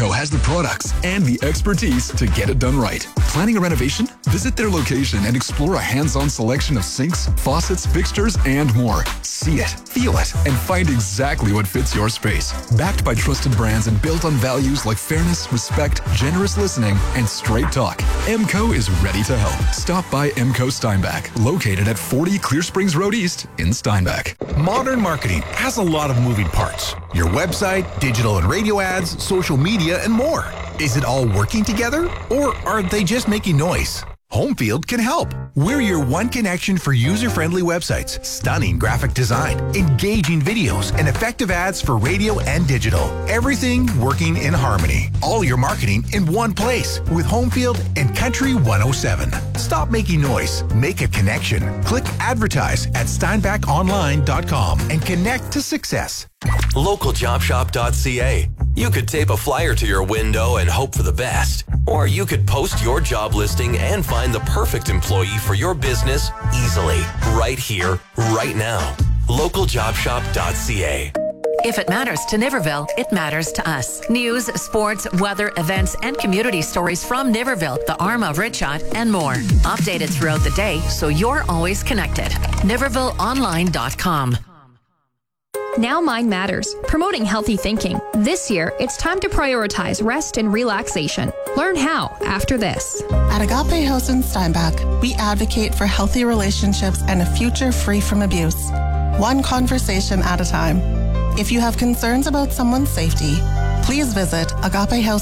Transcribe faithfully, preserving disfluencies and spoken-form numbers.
Emco has the products and the expertise to get it done right. Planning a renovation? Visit their location and explore a hands-on selection of sinks, faucets, fixtures, and more. See it, feel it, and find exactly what fits your space. Backed by trusted brands and built on values like fairness, respect, generous listening, and straight talk, Emco is ready to help. Stop by Emco Steinbach, located at forty Clear Springs Road East in Steinbach. Modern marketing has a lot of moving parts. Your website, digital and radio ads, social media, and more. Is it all working together, or are they just making noise? Homefield can help. We're your one connection for user-friendly websites, stunning graphic design, engaging videos, and effective ads for radio and digital. Everything working in harmony. All your marketing in one place with Homefield and Country one oh seven. Stop making noise. Make a connection. Click advertise at steinbach online dot com and connect to success. local job shop dot c a. You could tape a flyer to your window and hope for the best. Or you could post your job listing and find the perfect employee for your business easily, right here, right now. local job shop dot c a. If it matters to Niverville, it matters to us. News, sports, weather, events, and community stories from Niverville, the Arm of Ritshot, and more. Updated throughout the day so you're always connected. niverville online dot com. Now Mind Matters, promoting healthy thinking. This year, it's time to prioritize rest and relaxation. Learn how after this. At Agape House in Steinbach, we advocate for healthy relationships and a future free from abuse. One conversation at a time. If you have concerns about someone's safety, please visit Agape House